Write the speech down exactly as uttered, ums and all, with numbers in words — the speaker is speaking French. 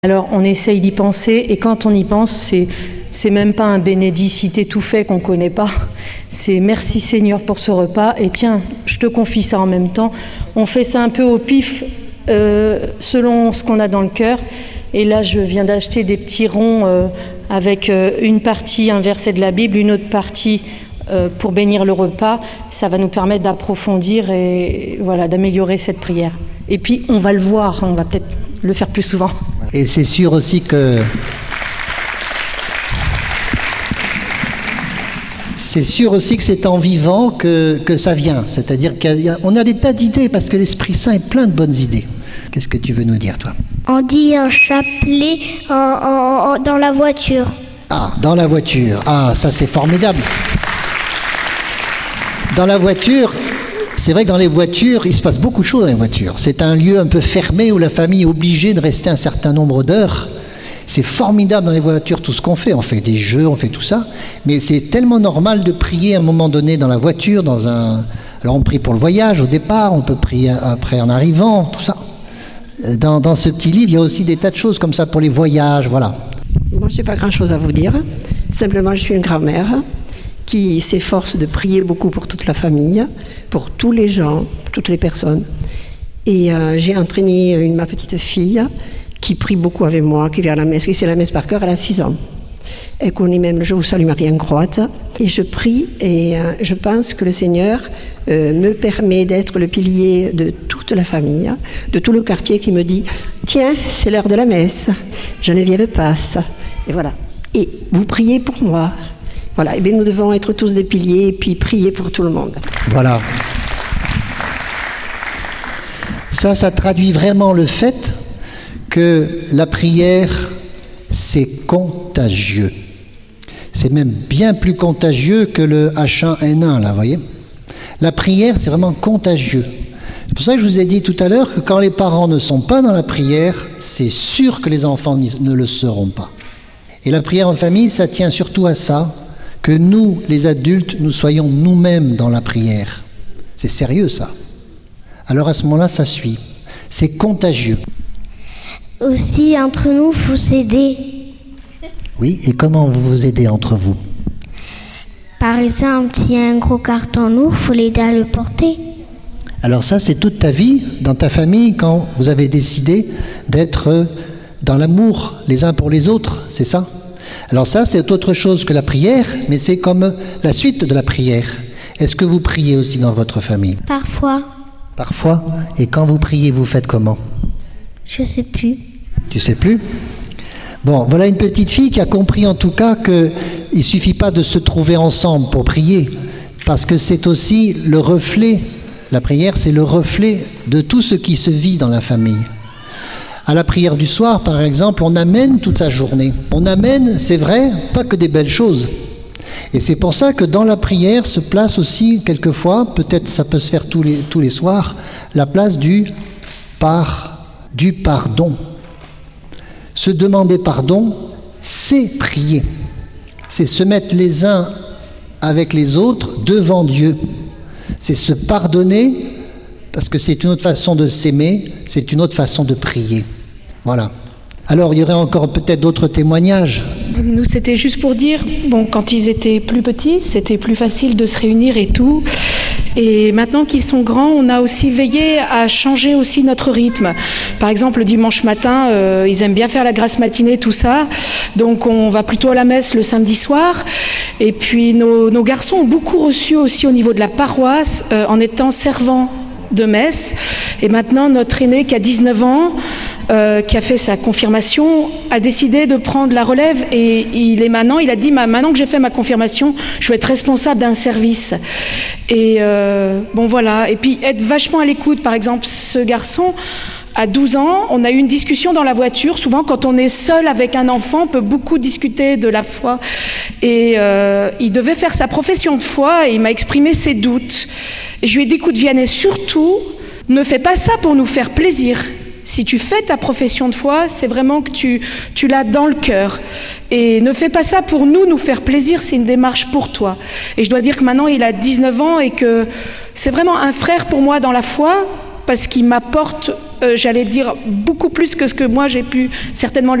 Alors on essaye d'y penser et quand on y pense, c'est, c'est même pas un bénédicité tout fait qu'on connaît pas. C'est merci Seigneur pour ce repas et tiens, je te confie ça en même temps. On fait ça un peu au pif euh, selon ce qu'on a dans le cœur. Et là, je viens d'acheter des petits ronds euh, avec euh, une partie, un verset de la Bible, une autre partie euh, pour bénir le repas. Ça va nous permettre d'approfondir et voilà, d'améliorer cette prière. Et puis, on va le voir, on va peut-être le faire plus souvent. Et c'est sûr aussi que c'est sûr aussi que c'est en vivant que, que ça vient. C'est-à-dire qu'on a des tas d'idées parce que l'Esprit Saint est plein de bonnes idées. Qu'est-ce que tu veux nous dire, toi ? On dit un chapelet en, en, en, dans la voiture. Ah, dans la voiture. Ah, ça c'est formidable. Dans la voiture, c'est vrai que dans les voitures, il se passe beaucoup de choses dans les voitures. C'est un lieu un peu fermé où la famille est obligée de rester un certain nombre d'heures. C'est formidable dans les voitures tout ce qu'on fait. On fait des jeux, on fait tout ça. Mais c'est tellement normal de prier à un moment donné dans la voiture, dans un... Alors on prie pour le voyage au départ, on peut prier après en arrivant, tout ça. Dans, dans ce petit livre, il y a aussi des tas de choses comme ça pour les voyages, voilà. Moi, je n'ai pas grand-chose à vous dire. Simplement, je suis une grand-mère qui s'efforce de prier beaucoup pour toute la famille, pour tous les gens, toutes les personnes. Et euh, j'ai entraîné une, ma petite fille qui prie beaucoup avec moi, qui vient à la messe, qui sait la messe par cœur, elle a six ans. Elle connaît même le « Je vous salue Marie » en croate. Et je prie et euh, je pense que le Seigneur euh, me permet d'être le pilier de toute la famille, de tout le quartier qui me dit « Tiens, c'est l'heure de la messe, Geneviève passe. » Et voilà. Et vous priez pour moi. Voilà. Et bien nous devons être tous des piliers et puis prier pour tout le monde. Voilà. Ça, ça traduit vraiment le fait que la prière, c'est contagieux. C'est même bien plus contagieux que le H un N un, là, vous voyez. La prière, c'est vraiment contagieux. C'est pour ça que je vous ai dit tout à l'heure que quand les parents ne sont pas dans la prière, c'est sûr que les enfants ne le seront pas. Et la prière en famille, ça tient surtout à ça, que nous, les adultes, nous soyons nous-mêmes dans la prière. C'est sérieux, ça. Alors à ce moment-là, ça suit. C'est contagieux. Aussi, entre nous, il faut s'aider. Oui, et comment vous vous aidez entre vous ? Par exemple, s'il y a un gros carton lourd, il faut l'aider à le porter. Alors ça, c'est toute ta vie, dans ta famille, quand vous avez décidé d'être dans l'amour les uns pour les autres, c'est ça ? Alors ça, c'est autre chose que la prière, mais c'est comme la suite de la prière. Est-ce que vous priez aussi dans votre famille ? Parfois. Parfois ? Et quand vous priez, vous faites comment ? Je sais plus. Tu sais plus ? Bon, voilà une petite fille qui a compris en tout cas qu'il ne suffit pas de se trouver ensemble pour prier, parce que c'est aussi le reflet, la prière c'est le reflet de tout ce qui se vit dans la famille. À la prière du soir, par exemple, on amène toute sa journée. On amène, c'est vrai, pas que des belles choses. Et c'est pour ça que dans la prière se place aussi, quelquefois, peut-être ça peut se faire tous les, tous les soirs, la place du par, du pardon. Se demander pardon, c'est prier. C'est se mettre les uns avec les autres devant Dieu. C'est se pardonner, parce que c'est une autre façon de s'aimer, c'est une autre façon de prier. Voilà. Alors, il y aurait encore peut-être d'autres témoignages. Nous, c'était juste pour dire, bon, quand ils étaient plus petits, c'était plus facile de se réunir et tout. Et maintenant qu'ils sont grands, on a aussi veillé à changer aussi notre rythme. Par exemple, le dimanche matin, euh, ils aiment bien faire la grasse matinée, tout ça. Donc, on va plutôt à la messe le samedi soir. Et puis, nos, nos garçons ont beaucoup reçu aussi au niveau de la paroisse euh, en étant servants de messe. Et maintenant, notre aîné qui a dix-neuf ans, euh, qui a fait sa confirmation, a décidé de prendre la relève et il est maintenant, il a dit, maintenant que j'ai fait ma confirmation, je vais être responsable d'un service. Et euh, bon voilà, et puis être vachement à l'écoute. Par exemple, ce garçon, à douze ans, on a eu une discussion dans la voiture. Souvent, quand on est seul avec un enfant, on peut beaucoup discuter de la foi. Et euh, il devait faire sa profession de foi et il m'a exprimé ses doutes. Et je lui ai dit, écoute Vianney, surtout, ne fais pas ça pour nous faire plaisir. Si tu fais ta profession de foi, c'est vraiment que tu, tu l'as dans le cœur. Et ne fais pas ça pour nous, nous faire plaisir, c'est une démarche pour toi. Et je dois dire que maintenant, il a dix-neuf ans et que c'est vraiment un frère pour moi dans la foi, parce qu'il m'apporte, euh, j'allais dire, beaucoup plus que ce que moi j'ai pu certainement